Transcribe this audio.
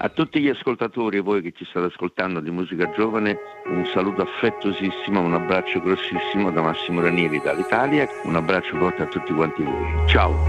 A tutti gli ascoltatori e voi che ci state ascoltando di musica giovane, un saluto affettuosissimo, un abbraccio grossissimo da Massimo Ranieri dall'Italia, un abbraccio forte a tutti quanti voi. Ciao!